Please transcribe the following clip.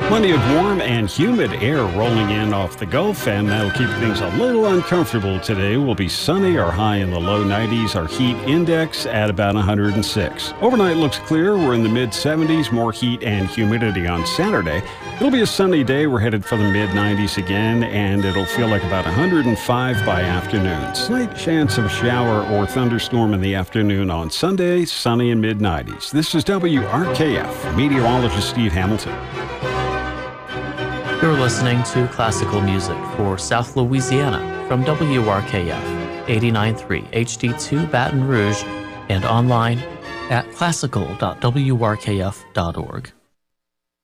Plenty of warm and humid air rolling in off the Gulf, and that'll keep things a little uncomfortable today. We'll be sunny, our high in the low 90s, our heat index at about 106. Overnight looks clear. We're in the mid-70s, more heat and humidity on Saturday. It'll be a sunny day. We're headed for the mid-90s again, and it'll feel like about 105 by afternoon. Slight chance of a shower or thunderstorm in the afternoon on Sunday, sunny and mid-90s. This is WRKF, meteorologist Steve Hamilton. You're listening to classical music for South Louisiana from WRKF 89.3 HD2 Baton Rouge and online at classical.wrkf.org.